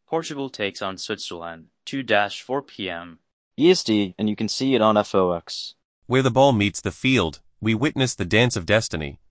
Portugal takes on Switzerland, 2-4 p.m. EST, and you can see it on FOX. Where the ball meets the field, we witness the dance of destiny,